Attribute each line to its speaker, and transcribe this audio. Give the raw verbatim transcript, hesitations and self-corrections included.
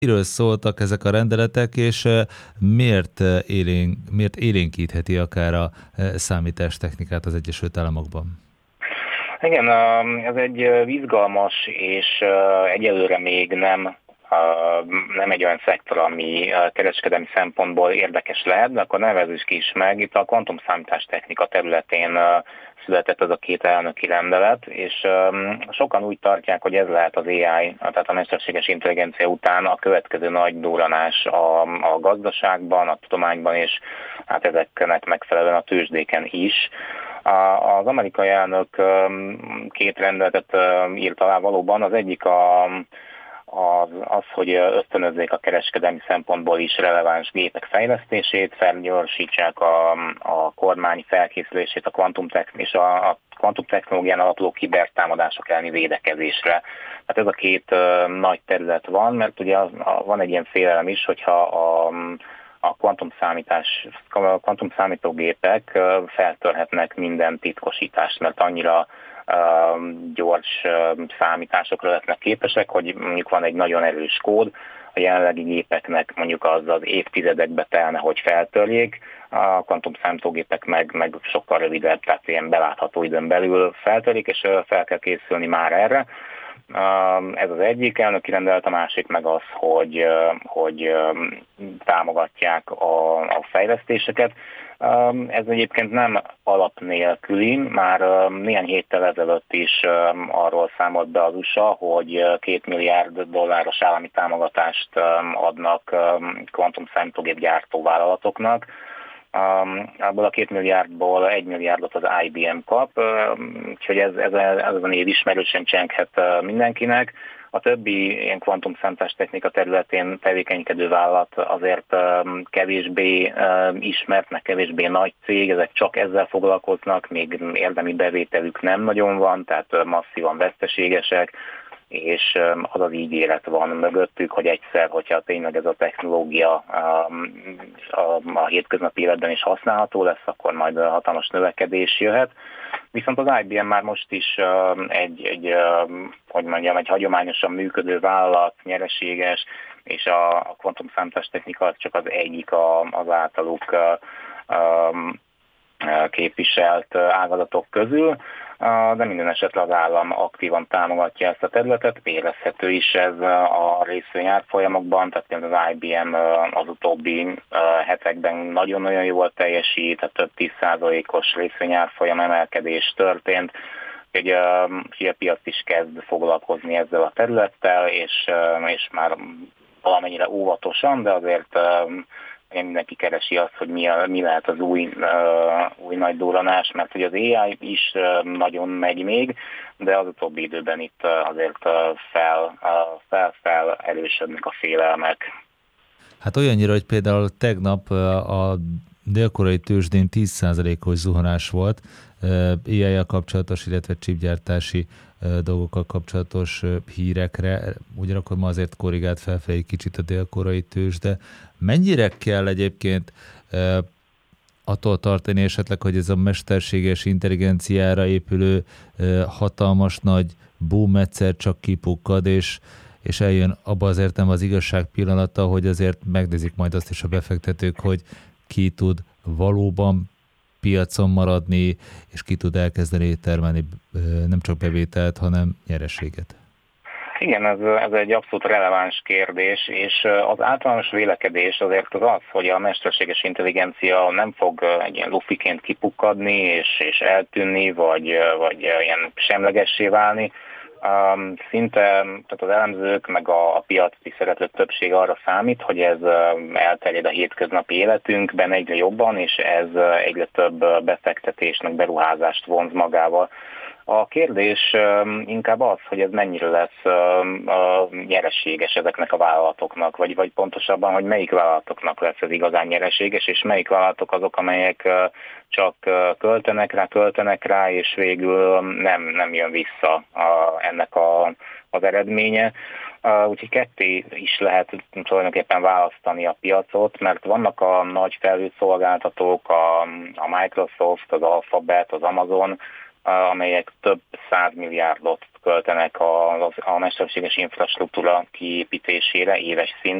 Speaker 1: Miről szóltak ezek a rendeletek, és miért, élén, miért élénkítheti akár a számítástechnikát az Egyesült Államokban?
Speaker 2: Igen, ez egy izgalmas és egyelőre még nem, nem egy olyan szektor, ami kereskedelmi szempontból érdekes lehet, de akkor nevezzük is meg. Itt a kvantumszámítástechnika területén született ez a két elnöki rendelet, és sokan úgy tartják, hogy ez lehet az á i, tehát a mesterséges intelligencia után a következő nagy durranás a, a gazdaságban, a tudományban, és hát ezeknek megfelelően a tőzsdéken is. Az amerikai elnök két rendeletet írt alá valóban, az egyik a, az, az, hogy ösztönözzék a kereskedelmi szempontból is releváns gépek fejlesztését, felgyorsítsák a, a kormány felkészülését a kvantumtech- és a, a kvantumtechnológián alapuló kibertámadások elleni védekezésre. Hát ez a két nagy terület van, mert ugye az, a, van egy ilyen félelem is, hogyha a a kvantumszámítás, a kvantumszámítógépek feltörhetnek minden titkosítást, mert annyira uh, gyors uh, számításokra lesznek képesek, hogy mondjuk van egy nagyon erős kód, a jelenlegi gépeknek mondjuk az az évtizedekbe telne, hogy feltörjék, a kvantumszámítógépek meg, meg sokkal rövidebb, tehát ilyen belátható időn belül feltörik, és fel kell készülni már erre. Ez az egyik elnöki rendelet, a másik meg az, hogy, hogy támogatják a, a fejlesztéseket. Ez egyébként nem alap nélküli, már néhány héttel ezelőtt is arról számolt be az u es á, hogy két milliárd dolláros állami támogatást adnak kvantumszámítógép gyártó vállalatoknak. Abból a két milliárdból egy milliárdot az i bé em kap, úgyhogy ez, ez, ez a név ismerősen csenghet mindenkinek. A többi ilyen kvantumszámítástechnika területén tevékenykedő vállalat azért kevésbé ismert, meg kevésbé nagy cég, ezek csak ezzel foglalkoznak, még érdemi bevételük nem nagyon van, tehát masszívan veszteségesek, és az az ígéret van mögöttük, hogy egyszer, hogyha tényleg ez a technológia a, a, a hétköznapi életben is használható lesz, akkor majd hatalmas növekedés jöhet. Viszont az i bé em már most is egy, egy, hogy mondjam, egy hagyományosan működő vállalat, nyereséges, és a, a kvantumszámítástechnika az csak az egyik az általuk képviselt ágazatok közül, de minden esetre az állam aktívan támogatja ezt a területet, érezhető is ez a részvényárfolyamokban, tehát például az i bé em az utóbbi hetekben nagyon-nagyon jól teljesít, tehát több tíz százalékos részvényárfolyam emelkedés történt, hogy a piac is kezd foglalkozni ezzel a területtel, és, és már valamennyire óvatosan, de azért mindenki keresi azt, hogy mi, a, mi lehet az új, uh, új nagy durranás, mert hogy az á i is uh, nagyon megy még, de az utóbbi időben itt uh, azért uh, fel, uh, fel, fel erősödnek a félelmek.
Speaker 1: Hát olyannyira, hogy például tegnap a dél-koreai tőzsdén tíz százalékos zuhanás volt á i-jel kapcsolatos, illetve chipgyártási dolgokkal kapcsolatos hírekre, ugyanakkor ma azért korrigált felfelé kicsit a dél-koreai tőzsde. Mennyire kell egyébként attól tartani esetleg, hogy ez a mesterséges intelligenciára épülő hatalmas nagy boom egyszer csak kipukkad, és, és eljön abba az értem az igazság pillanata, hogy azért megnézik majd azt is a befektetők, hogy ki tud valóban piacon maradni, és ki tud elkezdeni termelni nem csak bevételt, hanem nyereséget.
Speaker 2: Igen, ez, ez egy abszolút releváns kérdés, és az általános vélekedés azért az az, hogy a mesterséges intelligencia nem fog egy ilyen lufiként kipukkadni, és, és eltűnni, vagy, vagy ilyen semlegessé válni. Szinte tehát az elemzők, meg a, a piaci szereplő többség arra számít, hogy ez elterjed a hétköznapi életünkben egyre jobban, és ez egyre több befektetésnek, beruházást vonz magával. A kérdés inkább az, hogy ez mennyire lesz nyereséges ezeknek a vállalatoknak, vagy, vagy pontosabban, hogy melyik vállalatoknak lesz ez igazán nyereséges, és melyik vállalatok azok, amelyek csak költenek rá, költenek rá, és végül nem, nem jön vissza a, ennek a, az eredménye. Úgyhogy ketté is lehet tulajdonképpen választani a piacot, mert vannak a nagy felhőszolgáltatók, a, a Microsoft, az Alphabet, az Amazon, amelyek több száz milliárdot költenek a, a mesterséges infrastruktúra kiépítésére éves szinten.